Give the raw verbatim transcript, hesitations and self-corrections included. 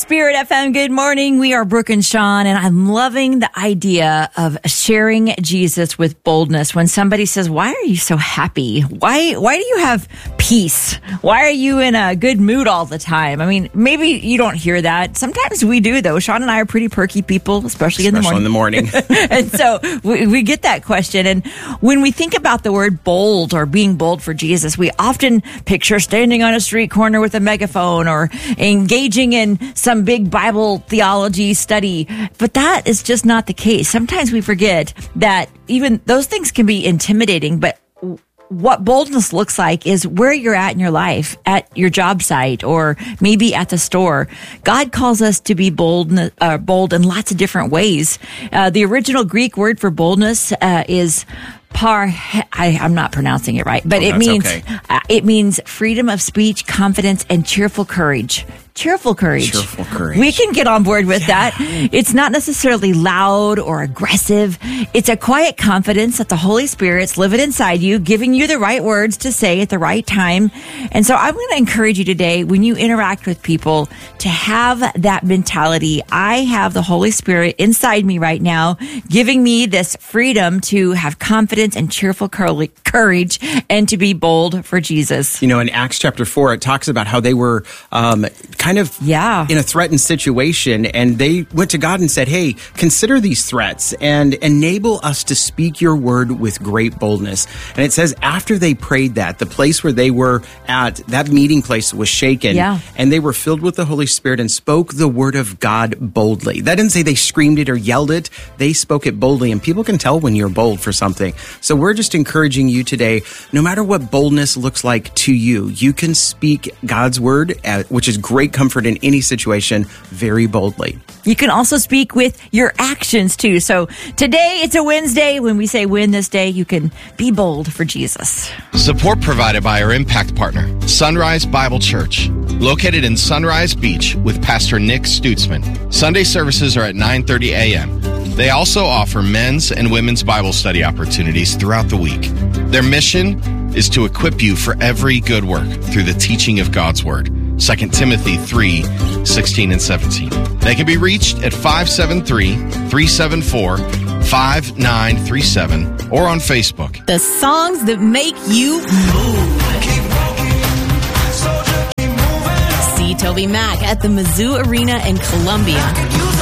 Spirit F M, good morning. We are Brooke and Sean, and I'm loving the idea of sharing Jesus with boldness. When somebody says, why are you so happy? Why why do you have peace? Why are you in a good mood all the time? I mean, maybe you don't hear that. Sometimes we do, though. Sean and I are pretty perky people, especially, especially in the morning. in the morning. And so we, we get that question. And when we think about the word bold or being bold for Jesus, we often picture standing on a street corner with a megaphone or engaging in some big Bible theology study. But that is just not the case. Sometimes we forget that even those things can be intimidating, but what boldness looks like is where you're at in your life, at your job site, or maybe at the store. God calls us to be bold, uh, bold in lots of different ways. Uh, the original Greek word for boldness uh, is par. I, I'm not pronouncing it right, but oh, it means okay. uh, it means freedom of speech, confidence, and cheerful courage. Cheerful courage. Cheerful courage. We can get on board with yeah. that. It's not necessarily loud or aggressive. It's a quiet confidence that the Holy Spirit's living inside you, giving you the right words to say at the right time. And so I'm going to encourage you today, when you interact with people, to have that mentality. I have the Holy Spirit inside me right now, giving me this freedom to have confidence and cheerful courage and to be bold for Jesus. You know, in Acts chapter four, it talks about how they were um, kind of yeah. in a threatened situation, and they went to God and said, hey, consider these threats and enable us to speak your word with great boldness. And it says after they prayed that, the place where they were at, that meeting place was shaken, yeah. and they were filled with the Holy Spirit and spoke the word of God boldly. That didn't say they screamed it or yelled it. They spoke it boldly, and people can tell when you're bold for something. So we're just encouraging you today, no matter what boldness looks like to you, you can speak God's word, uh, which is great comfort in any situation, very boldly. You can also speak with your actions too. So today, it's a Wednesday. When we say win this day, you can be bold for Jesus. Support provided by our impact partner, Sunrise Bible Church, located in Sunrise Beach with Pastor Nick Stutzman. Sunday services are at nine thirty a.m. They also offer men's and women's Bible study opportunities throughout the week. Their mission is to equip you for every good work through the teaching of God's Word. Second Timothy three, sixteen and seventeen. They can be reached at five seven three, three seven four, five nine three seven or on Facebook. The songs that make you move. See Toby Mac at the Mizzou Arena in Columbia.